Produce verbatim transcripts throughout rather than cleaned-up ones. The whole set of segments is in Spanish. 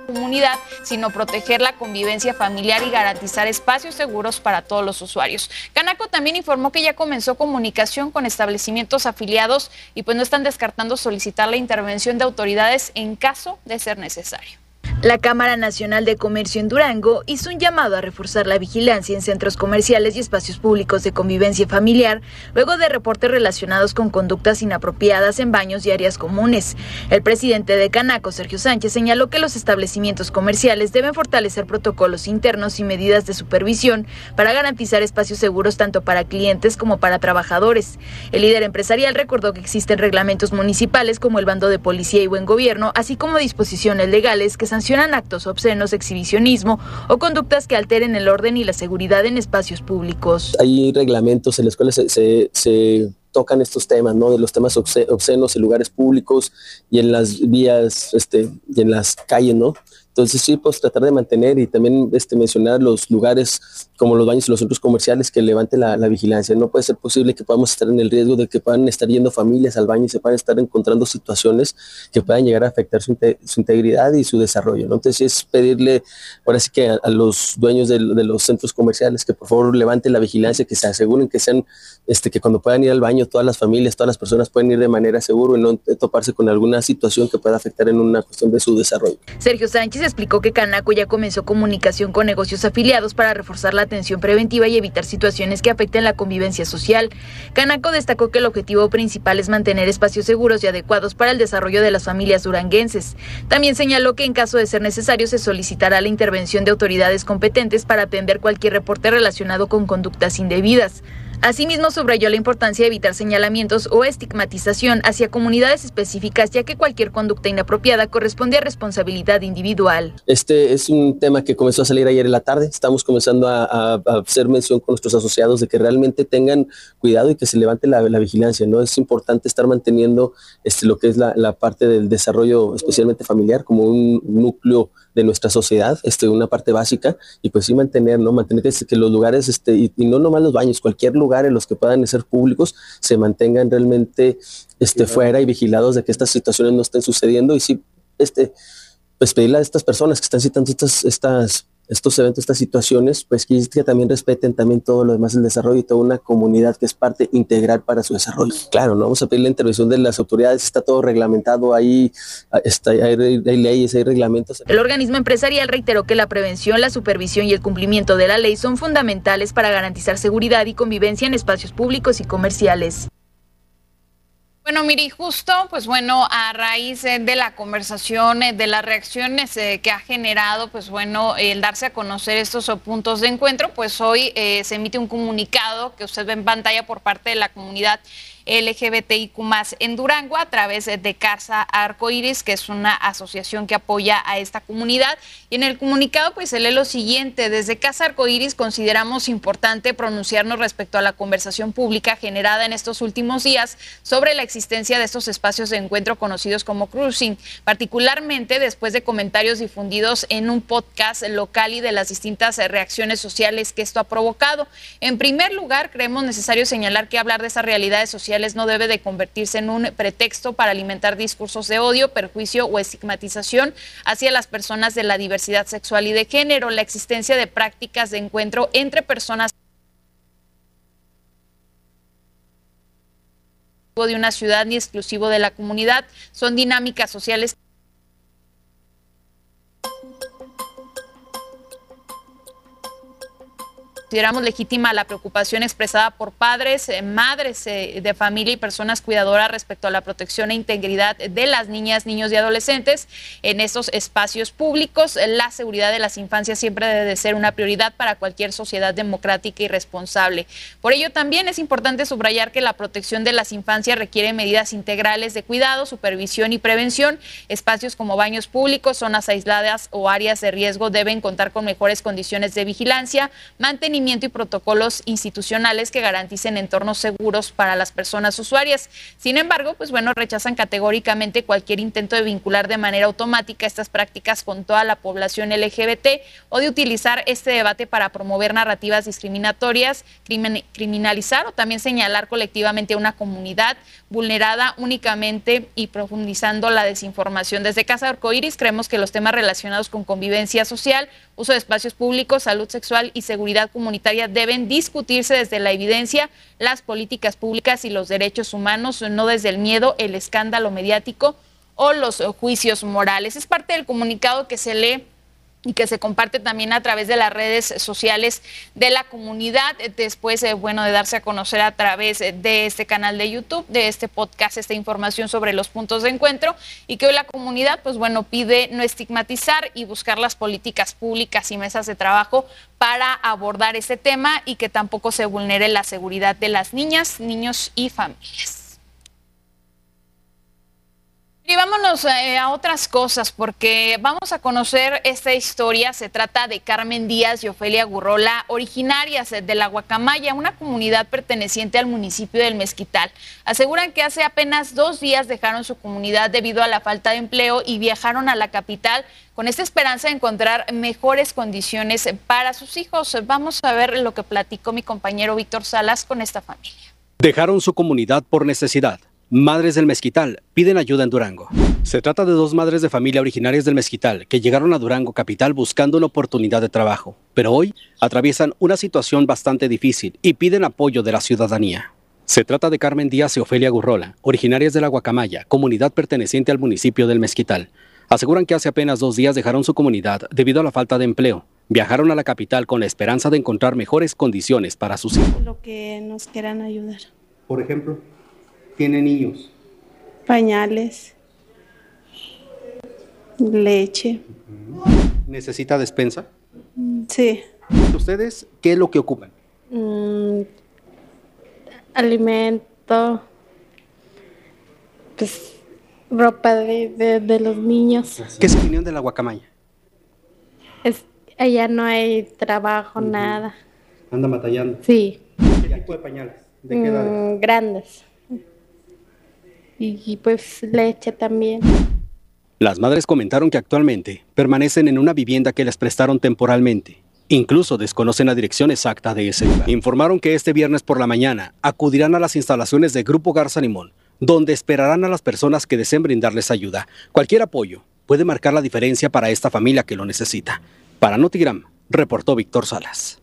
comunidad, sino proteger la convivencia familiar y garantizar espacios seguros para todos los usuarios. Canaco también informó que ya comenzó comunicación con establecimientos afiliados y pues no están descartando solicitar la intervención de autoridades en caso de ser necesario. La Cámara Nacional de Comercio en Durango hizo un llamado a reforzar la vigilancia en centros comerciales y espacios públicos de convivencia familiar, luego de reportes relacionados con conductas inapropiadas en baños y áreas comunes. El presidente de Canaco, Sergio Sánchez, señaló que los establecimientos comerciales deben fortalecer protocolos internos y medidas de supervisión para garantizar espacios seguros tanto para clientes como para trabajadores. El líder empresarial recordó que existen reglamentos municipales como el bando de policía y buen gobierno, así como disposiciones legales que sancionan actos obscenos, exhibicionismo o conductas que alteren el orden y la seguridad en espacios públicos. Hay reglamentos en los cuales se, se, se tocan estos temas, ¿no? De los temas obscenos en lugares públicos y en las vías este, y en las calles, ¿no? Entonces sí, pues tratar de mantener y también este, mencionar los lugares como los baños y los centros comerciales que levanten la, la vigilancia. No puede ser posible que podamos estar en el riesgo de que puedan estar yendo familias al baño y se puedan estar encontrando situaciones que puedan llegar a afectar su, su integridad y su desarrollo, ¿no? Entonces sí es pedirle ahora sí que a, a los dueños de, de los centros comerciales que por favor levanten la vigilancia, que se aseguren que sean, este, que cuando puedan ir al baño todas las familias, todas las personas pueden ir de manera segura y no toparse con alguna situación que pueda afectar en una cuestión de su desarrollo. Sergio Sánchez explicó que Canaco ya comenzó comunicación con negocios afiliados para reforzar la atención preventiva y evitar situaciones que afecten la convivencia social. Canaco destacó que el objetivo principal es mantener espacios seguros y adecuados para el desarrollo de las familias duranguenses. También señaló que en caso de ser necesario se solicitará la intervención de autoridades competentes para atender cualquier reporte relacionado con conductas indebidas. Asimismo, subrayó la importancia de evitar señalamientos o estigmatización hacia comunidades específicas, ya que cualquier conducta inapropiada corresponde a responsabilidad individual. Este es un tema que comenzó a salir ayer en la tarde. Estamos comenzando a, a, a hacer mención con nuestros asociados de que realmente tengan cuidado y que se levante la, la vigilancia, ¿no? Es importante estar manteniendo este, lo que es la, la parte del desarrollo, especialmente familiar, como un núcleo de nuestra sociedad, este, una parte básica, y pues sí mantener, ¿no? Mantener que, que los lugares, este, y, y no nomás los baños, cualquier lugar en los que puedan ser públicos, se mantengan realmente este, fuera y vigilados de que estas situaciones no estén sucediendo, y sí, este, pues pedirle a estas personas que están citando estas, estas, estos eventos, estas situaciones, pues que, que también respeten también todo lo demás, el desarrollo y toda una comunidad que es parte integral para su desarrollo. Claro, no vamos a pedir la intervención de las autoridades, está todo reglamentado, ahí está, hay, hay leyes, hay reglamentos. El organismo empresarial reiteró que la prevención, la supervisión y el cumplimiento de la ley son fundamentales para garantizar seguridad y convivencia en espacios públicos y comerciales. Bueno, Miri, justo, pues bueno, a raíz eh, de la conversación, eh, de las reacciones eh, que ha generado, pues bueno, el darse a conocer estos oh, puntos de encuentro, pues hoy eh, se emite un comunicado que usted ve en pantalla por parte de la comunidad L G B T I Q más en Durango a través de Casa Arcoíris, que es una asociación que apoya a esta comunidad. Y en el comunicado pues se lee lo siguiente: desde Casa Arcoíris consideramos importante pronunciarnos respecto a la conversación pública generada en estos últimos días sobre la existencia de estos espacios de encuentro conocidos como cruising, particularmente después de comentarios difundidos en un podcast local y de las distintas reacciones sociales que esto ha provocado. En primer lugar, creemos necesario señalar que hablar de esas realidades sociales no debe de convertirse en un pretexto para alimentar discursos de odio, perjuicio o estigmatización hacia las personas de la diversidad sexual y de género. La existencia de prácticas de encuentro entre personas de una ciudad ni exclusivo de la comunidad son dinámicas sociales consideramos legítima la preocupación expresada por padres, eh, madres eh, de familia y personas cuidadoras respecto a la protección e integridad de las niñas, niños y adolescentes en estos espacios públicos. La seguridad de las infancias siempre debe de ser una prioridad para cualquier sociedad democrática y responsable. Por ello, también es importante subrayar que la protección de las infancias requiere medidas integrales de cuidado, supervisión y prevención. Espacios como baños públicos, zonas aisladas o áreas de riesgo deben contar con mejores condiciones de vigilancia, mantenimiento mantenimiento y protocolos institucionales que garanticen entornos seguros para las personas usuarias. Sin embargo, pues bueno, rechazan categóricamente cualquier intento de vincular de manera automática estas prácticas con toda la población L G B T o de utilizar este debate para promover narrativas discriminatorias, crimin- criminalizar o también señalar colectivamente a una comunidad vulnerada únicamente y profundizando la desinformación. Desde Casa Arcoíris creemos que los temas relacionados con convivencia social, uso de espacios públicos, salud sexual y seguridad comunitaria deben discutirse desde la evidencia, las políticas públicas y los derechos humanos, no desde el miedo, el escándalo mediático o los juicios morales. Es parte del comunicado que se lee y que se comparte también a través de las redes sociales de la comunidad, después, eh, bueno, de darse a conocer a través de este canal de YouTube, de este podcast, esta información sobre los puntos de encuentro, y que hoy la comunidad, pues bueno, pide no estigmatizar y buscar las políticas públicas y mesas de trabajo para abordar este tema y que tampoco se vulnere la seguridad de las niñas, niños y familias. Y vámonos eh, a otras cosas, porque vamos a conocer esta historia. Se trata de Carmen Díaz y Ofelia Gurrola, originarias de la Guacamaya, una comunidad perteneciente al municipio del Mezquital. Aseguran que hace apenas dos días dejaron su comunidad debido a la falta de empleo y viajaron a la capital con esta esperanza de encontrar mejores condiciones para sus hijos. Vamos a ver lo que platicó mi compañero Víctor Salas con esta familia. Dejaron su comunidad por necesidad. Madres del Mezquital piden ayuda en Durango. Se trata de dos madres de familia originarias del Mezquital que llegaron a Durango capital buscando una oportunidad de trabajo, pero hoy atraviesan una situación bastante difícil y piden apoyo de la ciudadanía. Se trata de Carmen Díaz y Ofelia Gurrola, originarias de la Guacamaya, comunidad perteneciente al municipio del Mezquital. Aseguran que hace apenas dos días dejaron su comunidad debido a la falta de empleo. Viajaron a la capital con la esperanza de encontrar mejores condiciones para sus hijos. Lo que nos quieran ayudar. Por ejemplo, ¿tiene niños? Pañales, leche. ¿Necesita despensa? Sí. ¿Ustedes qué es lo que ocupan? Mm, alimento, pues ropa de, de, de los niños. ¿Qué es opinión de la Guacamaya? Es, allá no hay trabajo, uh-huh. Nada. ¿Anda batallando? Sí. ¿Qué tipo de pañales? ¿De qué edad? Mm, grandes. Y, y pues leche también. Las madres comentaron que actualmente permanecen en una vivienda que les prestaron temporalmente. Incluso desconocen la dirección exacta de ese lugar. Informaron que este viernes por la mañana acudirán a las instalaciones de Grupo Garza Limón, donde esperarán a las personas que deseen brindarles ayuda. Cualquier apoyo puede marcar la diferencia para esta familia que lo necesita. Para Notigram, reportó Víctor Salas.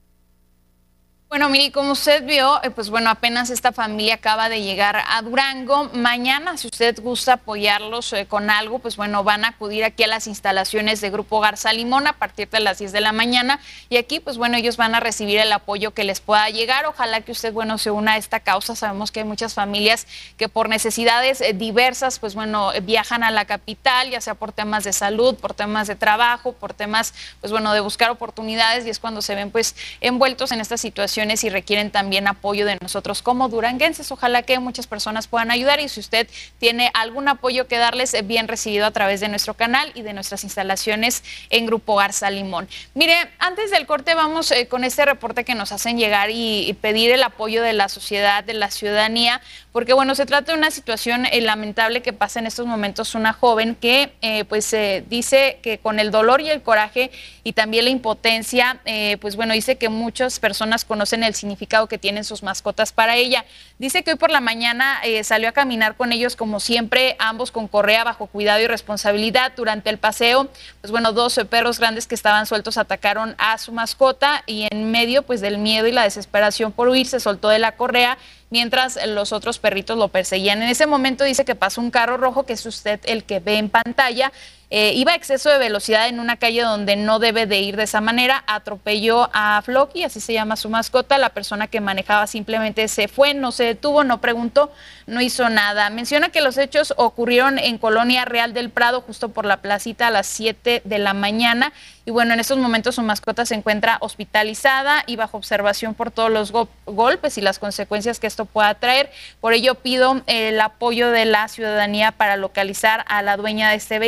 Bueno, Miri, como usted vio, eh, pues bueno, apenas esta familia acaba de llegar a Durango. Mañana, si usted gusta apoyarlos eh, con algo, pues bueno, van a acudir aquí a las instalaciones de Grupo Garza Limón a partir de las diez de la mañana. Y aquí, pues bueno, ellos van a recibir el apoyo que les pueda llegar. Ojalá que usted, bueno, se una a esta causa. Sabemos que hay muchas familias que por necesidades eh, diversas, pues bueno, eh, viajan a la capital, ya sea por temas de salud, por temas de trabajo, por temas, pues bueno, de buscar oportunidades. Y es cuando se ven, pues, envueltos en esta situación y requieren también apoyo de nosotros como duranguenses. Ojalá que muchas personas puedan ayudar y si usted tiene algún apoyo que darles, bien recibido a través de nuestro canal y de nuestras instalaciones en Grupo Garza Limón. Mire, antes del corte vamos eh, con este reporte que nos hacen llegar y, y pedir el apoyo de la sociedad, de la ciudadanía, porque bueno, se trata de una situación eh, lamentable que pasa en estos momentos. Una joven que eh, pues eh, dice que con el dolor y el coraje y también la impotencia, eh, pues bueno, dice que muchas personas conocen el significado que tienen sus mascotas para ella. Dice que hoy por la mañana eh, salió a caminar con ellos como siempre, ambos con correa bajo cuidado y responsabilidad. Durante el paseo, pues bueno, dos perros grandes que estaban sueltos atacaron a su mascota y en medio pues del miedo y la desesperación por huir se soltó de la correa mientras los otros perritos lo perseguían. En ese momento dice que pasó un carro rojo, que es usted el que ve en pantalla. Eh, iba a exceso de velocidad en una calle donde no debe de ir de esa manera, atropelló a Floki, así se llama su mascota. La persona que manejaba simplemente se fue, no se detuvo, no preguntó, no hizo nada. Menciona que los hechos ocurrieron en Colonia Real del Prado, justo por la placita, a las siete de la mañana. Y bueno, en estos momentos su mascota se encuentra hospitalizada y bajo observación por todos los go- golpes y las consecuencias que esto pueda traer. Por ello pido el apoyo de la ciudadanía para localizar a la dueña de este vehículo, que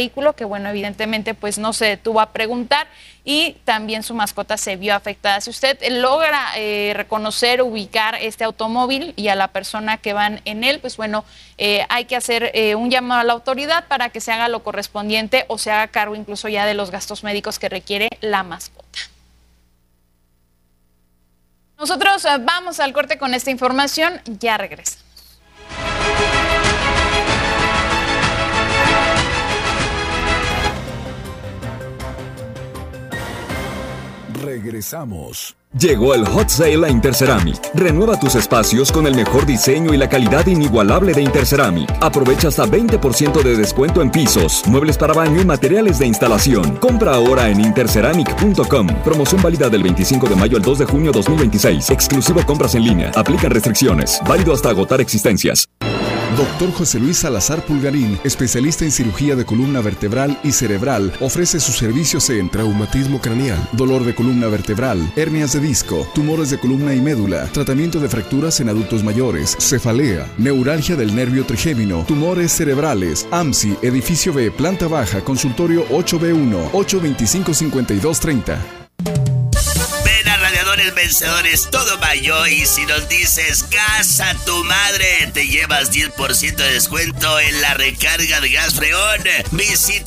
bueno, evidentemente pues no se detuvo a preguntar y también su mascota se vio afectada. Si usted logra eh, reconocer, ubicar este automóvil y a la persona que van en él, pues bueno, eh, hay que hacer eh, un llamado a la autoridad para que se haga lo correspondiente o se haga cargo incluso ya de los gastos médicos que requiere la mascota. Nosotros eh, vamos al corte con esta información, ya regresamos. Regresamos. Llegó el Hot Sale a Interceramic. Renueva tus espacios con el mejor diseño y la calidad inigualable de Interceramic. Aprovecha hasta veinte por ciento de descuento en pisos, muebles para baño y materiales de instalación. Compra ahora en interceramic punto com. Promoción válida del veinticinco de mayo al dos de junio dos mil veintiséis. Exclusivo compras en línea. Aplican restricciones. Válido hasta agotar existencias. Doctor José Luis Salazar Pulgarín, especialista en cirugía de columna vertebral y cerebral, ofrece sus servicios en traumatismo craneal, dolor de columna vertebral, hernias de disco, tumores de columna y médula, tratamiento de fracturas en adultos mayores, cefalea, neuralgia del nervio trigémino, tumores cerebrales, A M S I, edificio B, planta baja, consultorio ocho B uno, ocho veinticinco cincuenta y dos treinta. Ven a Radiadores Vencedores Todo Mayo y si nos dices gas a tu madre, te llevas diez por ciento de descuento en la recarga de gas Freón. Visita